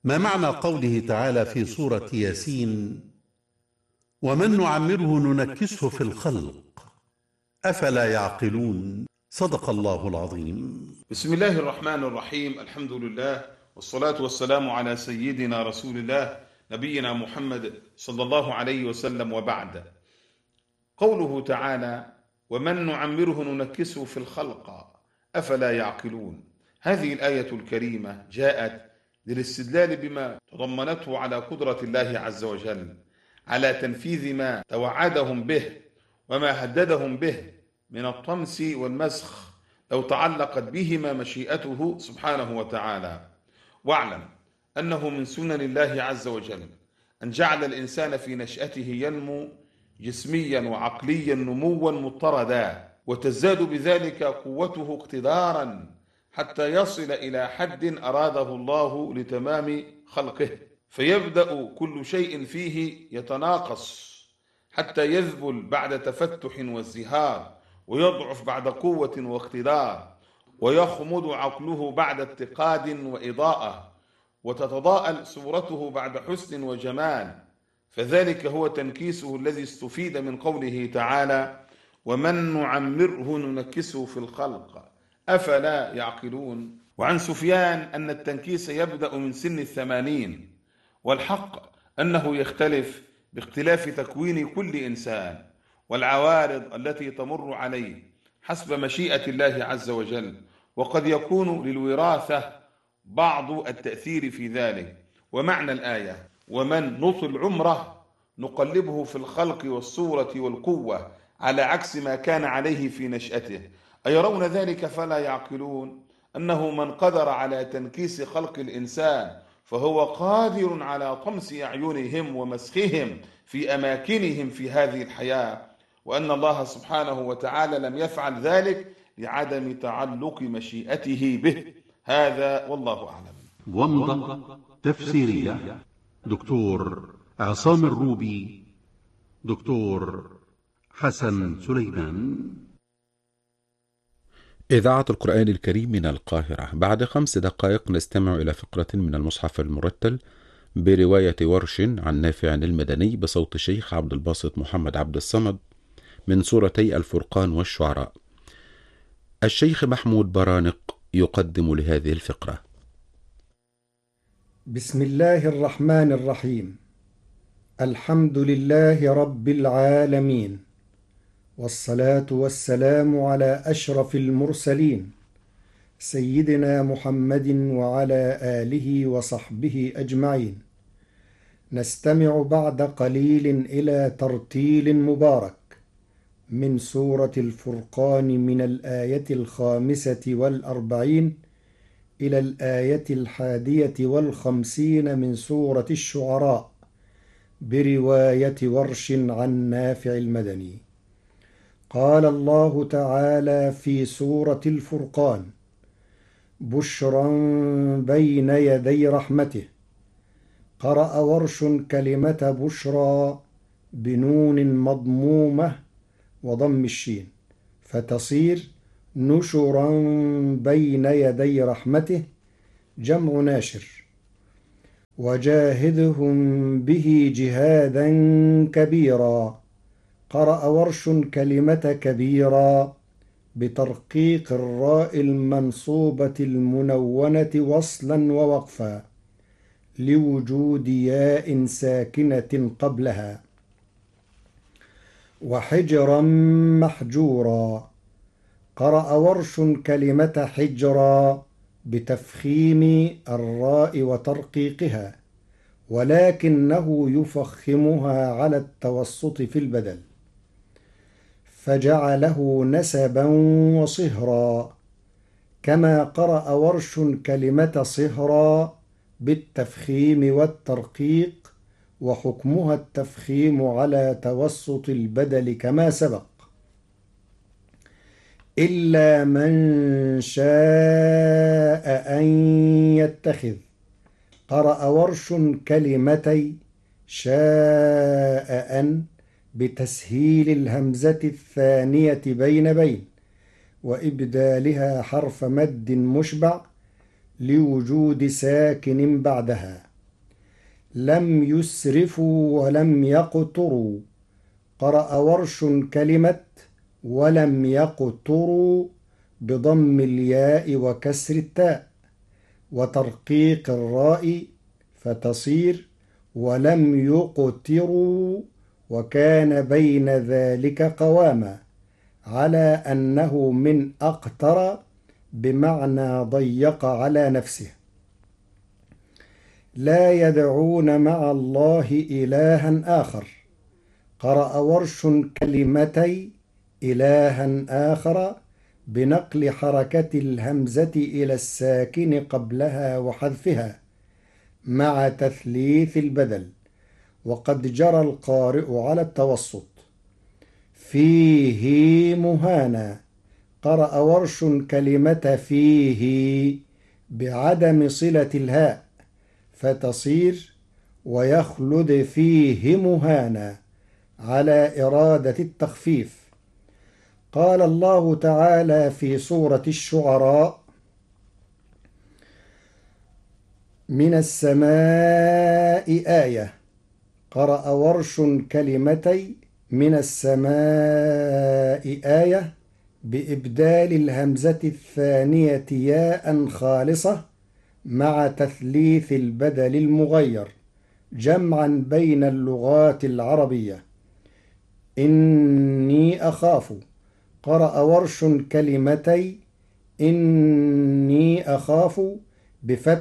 ما معنى قوله تعالى في سورة ياسين: ومن نعمره ننكسه في الخلق أفلا يعقلون؟ صدق الله العظيم. بسم الله الرحمن الرحيم. الحمد لله والصلاة والسلام على سيدنا رسول الله نبينا محمد صلى الله عليه وسلم، وبعد. قوله تعالى: ومن نعمره ننكسه في الخلق أفلا يعقلون. هذه الآية الكريمة جاءت للاستدلال بما تضمنته على قدرة الله عز وجل على تنفيذ ما توعدهم به وما هددهم به من الطمس والمسخ لو تعلقت بهما مشيئته سبحانه وتعالى. واعلم أنه من سنن الله عز وجل أن جعل الإنسان في نشأته ينمو جسميا وعقليا نموا مضطردا، وتزداد بذلك قوته اقتدارا حتى يصل إلى حد أراده الله لتمام خلقه، فيبدأ كل شيء فيه يتناقص حتى يذبل بعد تفتح وازدهار، ويضعف بعد قوة واقتدار، ويخمد عقله بعد اتقاد وإضاءة، وتتضاءل صورته بعد حسن وجمال. فذلك هو تنكيسه الذي استفيد من قوله تعالى: ومن نعمره ننكسه في الخلق أفلا يعقلون. وعن سفيان أن التنكيس يبدأ من سن 80، والحق أنه يختلف باختلاف تكوين كل إنسان والعوارض التي تمر عليه حسب مشيئة الله عز وجل، وقد يكون للوراثة بعض التأثير في ذلك. ومعنى الآية: ومن نطل عمره نقلبه في الخلق والصورة والقوة على عكس ما كان عليه في نشأته، أيرون ذلك فلا يعقلون؟ أنه من قدر على تنكيس خلق الإنسان فهو قادر على طمس أعينهم ومسخهم في أماكنهم في هذه الحياة، وأن الله سبحانه وتعالى لم يفعل ذلك لعدم تعلق مشيئته به. هذا والله أعلم. ومضة تفسيرية دكتور عصام الروبي، دكتور حسن سليمان. إذاعة القرآن الكريم من القاهرة. بعد 5 دقائق نستمع إلى فقرة من المصحف المرتل برواية ورش عن نافع المدني بصوت الشيخ عبد الباسط محمد عبد الصمد من سورتي الفرقان والشعراء. الشيخ محمود برانق يقدم لهذه الفقرة. بسم الله الرحمن الرحيم. الحمد لله رب العالمين، والصلاة والسلام على أشرف المرسلين سيدنا محمد وعلى آله وصحبه أجمعين. نستمع بعد قليل إلى ترتيل مبارك من سورة الفرقان من الآية 45 إلى الآية 51 من سورة الشعراء برواية ورش عن نافع المدني. قال الله تعالى في سورة الفرقان: بشرا بين يدي رحمته. قرأ ورش كلمة بشرى بنون مضمومة وضم الشين فتصير نشرا بين يدي رحمته، جمع ناشر. وجاهدهم به جهادا كبيرا. قرأ ورش كلمة كبيرا بترقيق الراء المنصوبة المنونة وصلا ووقفا لوجود ياء ساكنة قبلها. وحجرا محجورا. قرأ ورش كلمة حجرا بتفخيم الراء وترقيقها، ولكنه يفخمها على التوسط في البدل، فجعله نسبا وصهرا. كما قرأ ورش كلمة صهرا بالتفخيم والترقيق، وحكمها التفخيم على توسط البدل كما سبق. إلا من شاء أن يتخذ. قرأ ورش كلمتي شاء أن بتسهيل الهمزة الثانية بين وإبدالها حرف مد مشبع لوجود ساكن بعدها، لم يسرفوا ولم يقتروا. قرأ ورش كلمة ولم يقتروا بضم الياء وكسر التاء وترقيق الراء فتصير ولم يقتروا، وكان بين ذلك قواما، على أنه من أقتر بمعنى ضيق على نفسه. لا يدعون مع الله إلها آخر. قرأ ورش كلمتي إلها آخر بنقل حركة الهمزة إلى الساكن قبلها وحذفها مع تثليث البدل، وقد جرى القارئ على التوسط. فيه مهانا. قرأ ورش كلمة فيه بعدم صلة الهاء فتصير ويخلد فيه مهانا على إرادة التخفيف. قال الله تعالى في سورة الشعراء: من السماء آية. قرأ ورش كلمتي من السماء آية بإبدال الهمزة الثانية ياء خالصة مع تثليث البدل المغير جمعا بين اللغات العربية. إني أخاف. قرأ ورش كلمتي إني أخاف بفتح